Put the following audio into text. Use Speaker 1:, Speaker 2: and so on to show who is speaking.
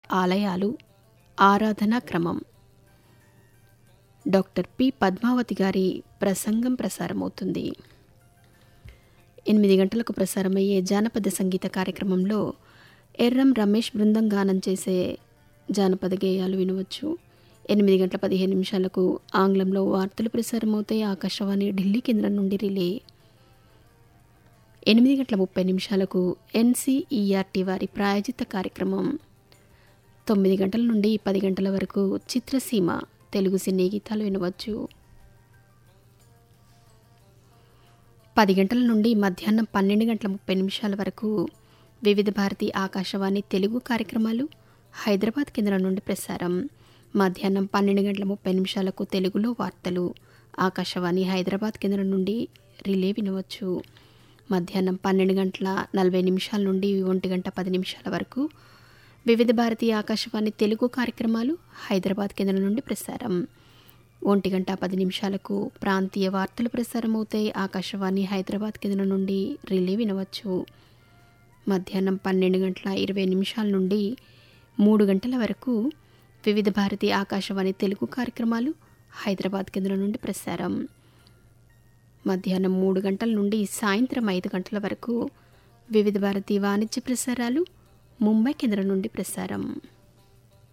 Speaker 1: ఆలయాలు ఆరాధనా క్రమం doctor P Padmavati గారి ప్రసంగం ప్రసారమవుతుంది. 8 గంటలకు ప్రసారమయ్యే జానపద సంగీత కార్యక్రమంలో ఎర్రం రమేష్ బృందం గానం చేసే జానపద గేయాలు వినవచ్చు. 8:15 ఆంగ్లంలో వార్తలు ప్రసారమవుతాయి. ఆకాశవాణి ఢిల్లీ కేంద్రం నుండి రిలే. 8:30 ఎన్సీఈఆర్టీ వారి ప్రాయోజిత కార్యక్రమం. 9 గంటల నుండి 10 గంటల వరకు చిత్రసీమ తెలుగు సినీ గీతాలు వినవచ్చు. 10 గంటల నుండి మధ్యాహ్నం 12:30 వరకు వివిధ భారతి ఆకాశవాణి తెలుగు కార్యక్రమాలు హైదరాబాద్ కేంద్రం నుండి ప్రసారం. మధ్యాహ్నం 12:30 తెలుగులో వార్తలు ఆకాశవాణి హైదరాబాద్ కేంద్రం నుండి రిలే వినవచ్చు. మధ్యాహ్నం 12:40 నుండి 1:10 వరకు వివిధ భారతి ఆకాశవాణి తెలుగు కార్యక్రమాలు హైదరాబాద్ కేంద్రం నుండి ప్రసారం. 1:10 ప్రాంతీయ వార్తలు ప్రసారమవుతాయి. ఆకాశవాణి హైదరాబాద్ కేంద్రం నుండి రిలే వినవచ్చు. మధ్యాహ్నం 12:20 నుండి 3 గంటల వరకు వివిధ భారతి ఆకాశవాణి తెలుగు కార్యక్రమాలు హైదరాబాద్ కేంద్రం నుండి ప్రసారం. మధ్యాహ్నం 3 గంటల నుండి సాయంత్రం 5 గంటల వరకు వివిధ భారతి వాణిజ్య ప్రసారాలు ముంబై కేంద్రం నుండి ప్రసారం.